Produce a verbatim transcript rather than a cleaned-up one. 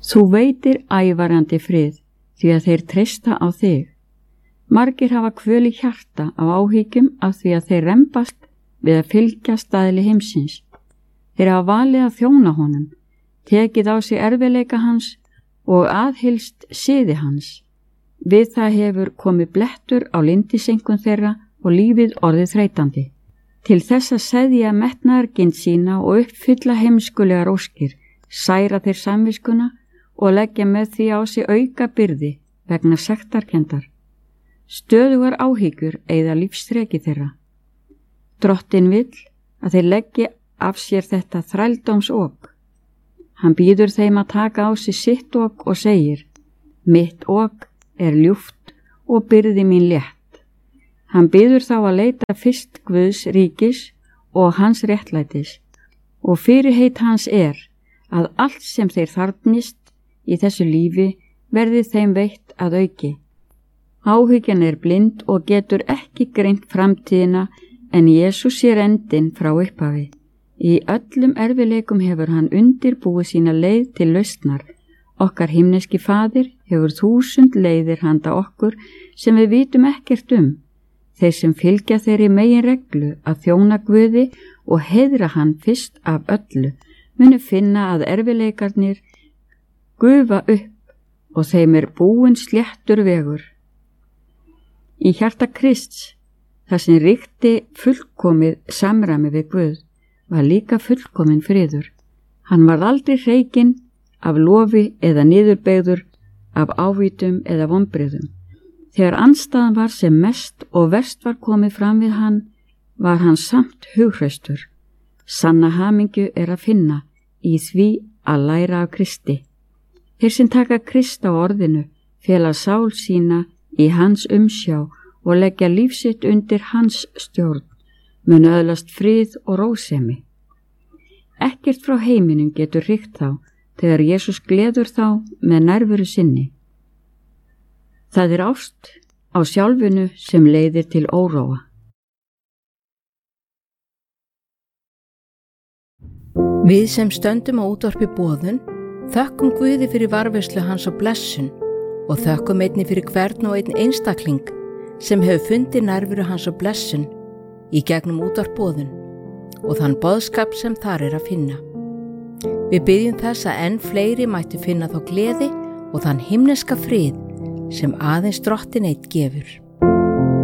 Þú veitir ævarandi frið því að þeir treysta á þig. Margir hafa kvöl í hjarta á áhyggjum af því að þeir rembast við að fylgja staðli heimsins. Þeir hafa valið að þjóna honum, tekið á sig erfiðleika hans og aðhylst siði hans. Við það hefur komið blettur á lindisenkun þeirra og lífið orðið þreytandi. Til þess að seðja metnaðargind sína og uppfylla heimskulegar óskir, særa þeir samviskuna og leggja með því á sig auka byrði vegna sektarkenndar. Stöðugar áhyggjur eyða lífsþreki þeirra. Drottinn vill að þeir leggja af sér þetta þrældómsok. Hann býður þeim að taka á sig sitt ok og segir: mitt ok er ljúft og byrði mín létt. Hann býður þá að leita fyrst Guðs ríkis og hans réttlætis, og fyrirheit hans er að allt sem þeir þarfnist í þessu lífi verði þeim veitt að auki. Áhyggjan er blind og getur ekki greint framtíðina, en Jesús sér endinn frá upphafi. Í öllum erfiðleikum hefur hann undirbúið sína leið til lausnar. Okkar himneski Faðir hefur þúsund leiðir handa okkur sem við vitum ekkert um. Þeir sem fylgja þeirri meginreglu að þjóna Guði og heiðra hann fyrst af öllu munu finna að erfiðleikarnir gufa upp og þeim er búinn sléttur vegur. Í hjarta Krists, þar sem ríkti fullkomið samræmi við Guð, var líka fullkomin friður. Hann var aldrei hreykinn af lofi eða niðurbeygður af ávítum eða vonbrigðum. Þegar andstaðan var sem mest og verst var komið fram við hann, var hann samt hughraustur. Sanna hamingju er að finna í því að læra af Kristi. Þeir sem taka Krist á orðinu fela sál sína í hans umsjá og leggja lífsitt undir hans stjórn, mun öðlast frið og rósemi. Ekkert frá heiminum getur ríkt þá þegar Jesús gleður þá með nærveru sinni. Það er ást á sjálfinu sem leiðir til óróa. Við sem stöndum á útvarpi boðun þökkum Guði fyrir varðveislu hans og blessun og þökkum einnig fyrir hvern og einn einstakling sem hefur fundið nærveru hans og blessun í gegnum útvarp boðun og þann boðskap sem þar er að finna. Við byggjum þess að enn fleiri mættu finna þá gleði og þann himneska frið sem aðeins Drottinn einn gefur.